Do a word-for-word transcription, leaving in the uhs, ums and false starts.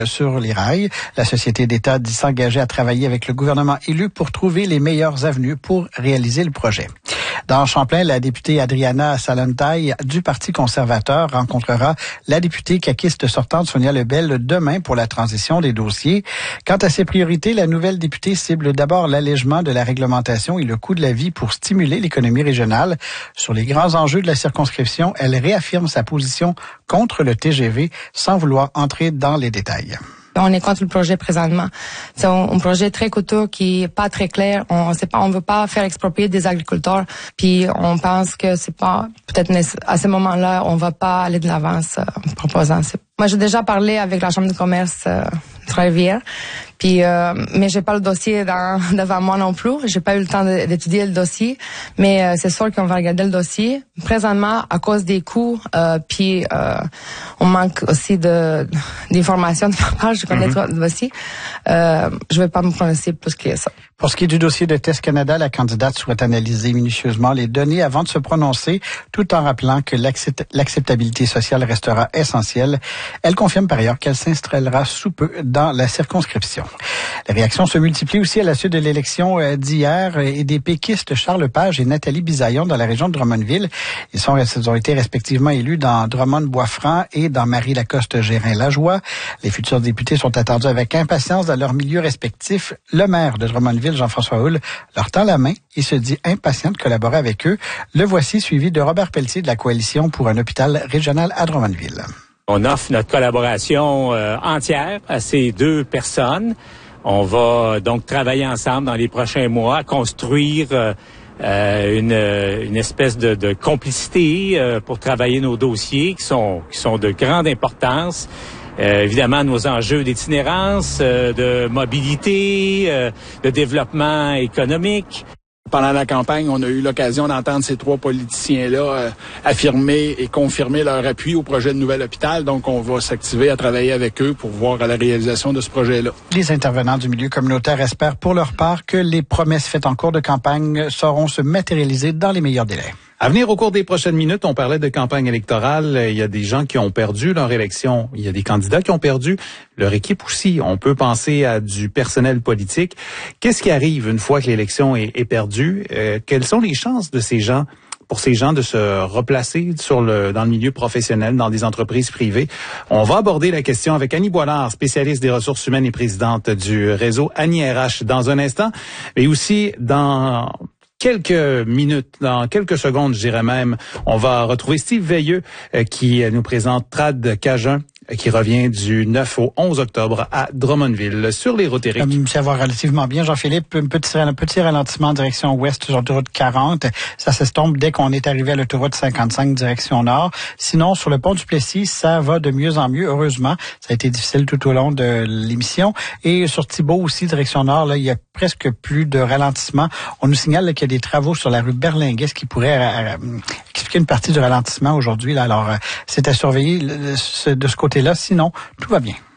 sur les rails. La société d'État dit s'engager à travailler avec le gouvernement élu pour trouver les meilleures avenues pour réaliser le projet. Dans Champlain, la députée Adriana Salontaille du Parti conservateur rencontrera la députée caquiste sortante Sonia Lebel demain pour la transition des dossiers. Quant à ses priorités, la nouvelle députée cible d'abord l'allègement de la réglementation et le coût de la vie pour stimuler l'économie régionale. Sur les grands enjeux de la circonscription, elle réaffirme sa position contre le T G V sans vouloir entrer dans les détails. On est contre le projet présentement. C'est un, un projet très coûteux qui est pas très clair. On sait pas, on veut pas faire exproprier des agriculteurs. Puis on pense que c'est pas, peut-être à ce moment-là, on va pas aller de l'avant en proposant. Moi, j'ai déjà parlé avec la Chambre de commerce euh, de Trois-Rivières. Puis, euh, mais j'ai pas le dossier dans, devant moi non plus. J'ai pas eu le temps de, d'étudier le dossier. Mais euh, c'est sûr qu'on va regarder le dossier. Présentement, à cause des coûts, euh, puis euh, on manque aussi de d'informations de ma part. Je connais mm-hmm. trop le dossier. Euh, je vais pas me prononcer plus que ça. Pour ce qui est du dossier de Test Canada, la candidate souhaite analyser minutieusement les données avant de se prononcer, tout en rappelant que l'accept- l'acceptabilité sociale restera essentielle. Elle confirme par ailleurs qu'elle s'installera sous peu dans la circonscription. Les réactions se multiplient aussi à la suite de l'élection d'hier et des péquistes Charles Page et Nathalie Bisaillon dans la région de Drummondville. Ils, sont, ils ont été respectivement élus dans Drummond-Boisfranc et dans Marie-Lacoste-Gérin-Lajoie. Les futurs députés sont attendus avec impatience dans leurs milieux respectifs. Le maire de Drummondville, Jean-François Houle, leur tend la main et se dit impatient de collaborer avec eux. Le voici suivi de Robert Pelletier de la Coalition pour un hôpital régional à Drummondville. On offre notre collaboration euh, entière à ces deux personnes. On va donc travailler ensemble dans les prochains mois à construire euh, euh, une, une espèce de, de complicité euh, pour travailler nos dossiers qui sont, qui sont de grande importance. Euh, évidemment, nos enjeux d'itinérance, euh, de mobilité, euh, de développement économique. Pendant la campagne, on a eu l'occasion d'entendre ces trois politiciens-là euh, affirmer et confirmer leur appui au projet de nouvel hôpital. Donc, on va s'activer à travailler avec eux pour voir à la réalisation de ce projet-là. Les intervenants du milieu communautaire espèrent pour leur part que les promesses faites en cours de campagne sauront se matérialiser dans les meilleurs délais. À venir au cours des prochaines minutes, on parlait de campagne électorale. Il y a des gens qui ont perdu leur élection. Il y a des candidats qui ont perdu leur équipe aussi. On peut penser à du personnel politique. Qu'est-ce qui arrive une fois que l'élection est, est perdue? Euh, quelles sont les chances de ces gens, pour ces gens de se replacer sur le, dans le milieu professionnel, dans des entreprises privées? On va aborder la question avec Annie Boilard, spécialiste des ressources humaines et présidente du réseau Annie R H dans un instant, mais aussi dans quelques minutes, dans quelques secondes, je dirais même, on va retrouver Steve Veilleux euh, qui nous présente Trad Cajun, qui revient du neuf au onze octobre à Drummondville, sur les routes Éric. Comme ça va relativement bien, Jean-Philippe. Un petit, un petit ralentissement en direction ouest sur l'autoroute quarante. Ça s'estompe dès qu'on est arrivé à l'autoroute cinquante-cinq direction nord. Sinon, sur le pont du Plessis, ça va de mieux en mieux, heureusement. Ça a été difficile tout au long de l'émission. Et sur Thibault aussi, direction nord, là, il y a presque plus de ralentissement. On nous signale là, qu'il y a des travaux sur la rue Berlinguet, ce qui pourrait euh, expliquer une partie du ralentissement aujourd'hui. Là. Alors, euh, c'est à surveiller de ce côté-là. Sinon, tout va bien.